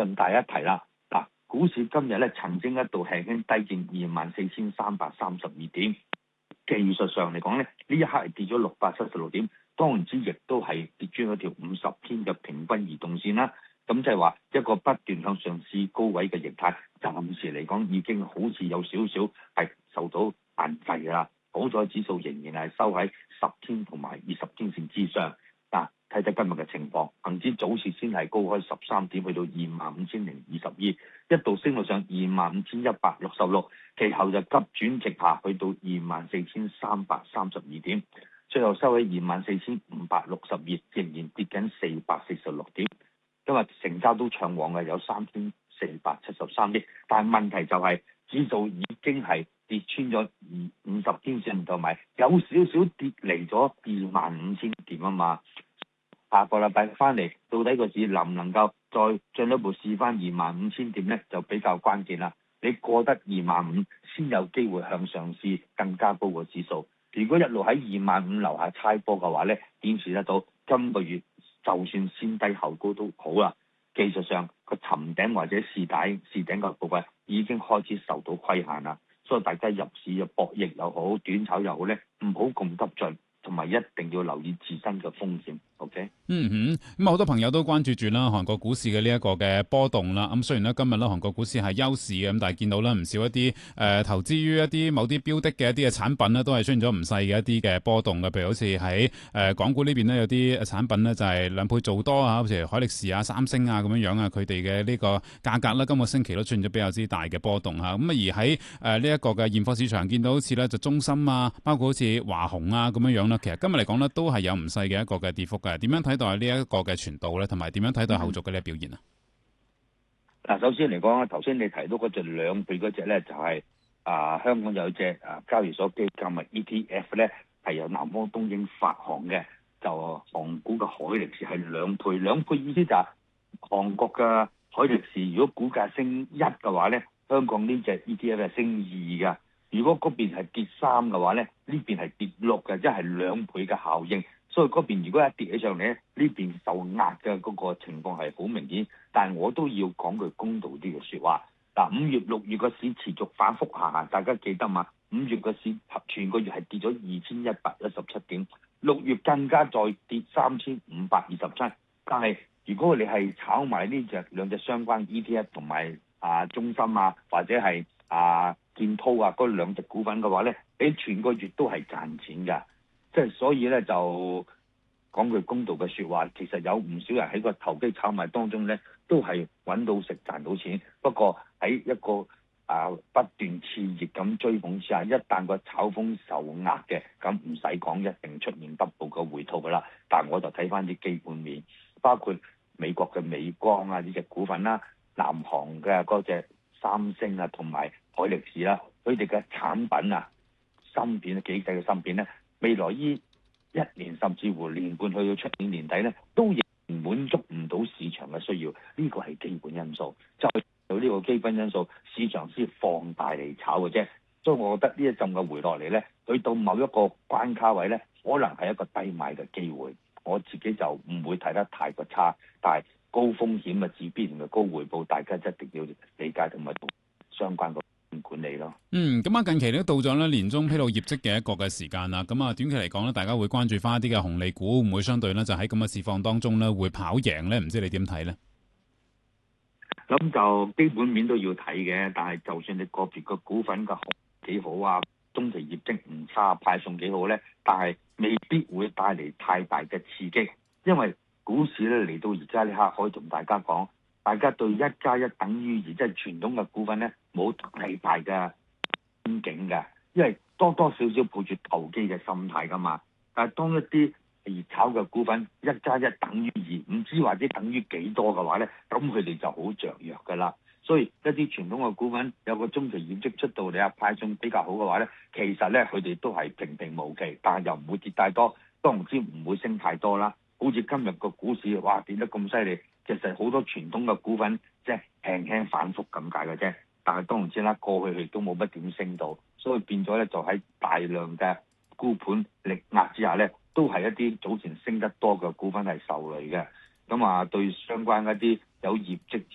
順帶一提啦。嗱，股市今日咧曾經一度輕輕低見24,332點，技術上嚟講咧，呢一刻係跌咗676點，當然之亦都係跌穿咗條50天嘅平均移動線啦。咁即係話一個不斷向上試高位嘅形態，暫時嚟講已經好似有少少係受到限制㗎啦。好在指數仍然係收喺10天同埋20天線之上。嗱，睇睇今日嘅情況，恒指早市先係高開13點，去到25,022，一度升到上25,166，其後就急轉直下，去到24,332點，最後收喺24,562，仍然跌緊446點。今日成交都暢旺嘅，有3,473億，但係問題就係指數已經係跌穿咗50天線，同埋有少少跌離咗25,000點啊嘛。下個禮拜翻嚟，到底個市能唔能夠再進一步試翻25,000點呢？就比較關鍵啦。你過得25,000先有機會向上試更加高嘅指數。如果一路喺25,000樓下猜波嘅話呢，顯示得到今個月就算先低後高都好啦。技術上個尋頂或者試頂嘅部分已經開始受到規限啦，所以大家入市嘅博弈又好，短炒又好呢，唔好咁急進，同埋一定要留意自身嘅風險。OK。 咁好多朋友都關注住啦，韓國股市嘅呢一個嘅波動啦。咁雖然咧今日咧韓國股市係休市嘅，咁但係見到咧唔少一啲投資於一啲某啲標的嘅一啲嘅產品咧，都係出現咗唔細嘅一啲嘅波動嘅。譬如好似喺港股呢邊咧有啲產品咧就係兩倍做多啊，好似海力士啊、三星啊咁樣樣啊，佢哋嘅呢個價格咧今個星期都出現咗比較之大嘅波動嚇。咁而喺呢一個嘅現貨市場見到好似咧就中芯啊，包括好似華虹啊咁樣樣啦，其實今日嚟講咧都係有唔細嘅一個嘅跌幅嘅。點樣睇待呢一個嘅傳導咧，同埋點樣睇待後續嘅呢個表現啊？ 嗱，首先嚟講，頭先你提到嗰隻2倍嗰隻咧，就係香港有隻交易所基金嘅 ETF 咧，係由南方東英發行嘅，就韓股嘅海力士係2倍，2倍意思就係韓國嘅海力士如果股價升1嘅話咧，香港呢隻 ETF 係升2㗎。如果嗰邊係跌3嘅話咧，呢邊係跌6嘅，即係2倍嘅效應。所以嗰邊如果一跌起上嚟咧，呢邊受壓嘅嗰個情況係好明顯。但係我都要講句公道啲嘅説話。嗱，5月、6月個市持續反覆下行，大家記得嘛？5月個市全個月係跌咗2,117點，6月更加再跌3,527。但係如果你係炒埋呢兩隻相關 ETF 同埋中芯啊，或者係建滔啊嗰兩隻股份嘅話咧，你全個月都係賺錢㗎。即係所以咧，就講句公道嘅説話，其實有唔少人喺個投機炒賣當中咧，都係揾到食賺到錢。不過喺一個不斷熾熱咁追捧之下，一旦個炒風受壓嘅，咁唔使講，一定出現 double 嘅回吐㗎啦。但係我就睇翻啲基本面，包括美國嘅美光啊呢隻股份啦，南韓嘅嗰隻三星啊，同埋海力士啦，佢哋嘅產品啊，芯片幾細嘅芯片咧。未來依1年甚至乎年半去到出年年底咧，都仍然滿足唔到市場嘅需要，呢個係基本因素。就有呢個基本因素，市場先放大嚟炒嘅啫。所以我覺得呢一陣嘅回落嚟咧，去到某一個關卡位咧，可能係一個低買嘅機會。我自己就唔會睇得太過差，但係高風險嘅自必然嘅高回報，大家一定要理解同埋相關嘅管理咯。 咁近期咧到咗咧年中披露業績嘅一個嘅時間啦。咁短期嚟講咧，大家會關注翻一啲嘅紅利股，會唔會相對咧就喺咁嘅市況當中咧會跑贏咧？唔知你點睇咧？ 咁就基本面都要睇嘅，但係就算你個別個股份嘅紅幾好啊，中期業績唔差，派送幾好咧，但係未必會帶嚟太大嘅刺激，因為股市咧嚟到而家呢刻，可以同大家講，大家對1+1等於2，即係傳統嘅股份咧冇太大嘅憧憬嘅，因為多多少少抱住投機嘅心態噶嘛。但係當一啲熱炒嘅股份1+1等於2，唔知或者等於幾多嘅話咧，咁佢哋就好雀躍噶啦。所以一啲傳統嘅股份有個中期業績出到嚟派送比較好嘅話咧，其實咧佢哋都係平平無奇，但係又唔會跌太多，當然之唔會升太多啦。好似今日個股市哇跌得咁犀利，其實好多傳統嘅股份即係輕輕反覆咁解嘅啫。但係當然之啦，過去亦都冇乜點升到，所以變咗咧就喺大量嘅沽盤力壓之下咧，都係一啲早前升得多嘅股份係受累嘅。咁對相關一啲有業績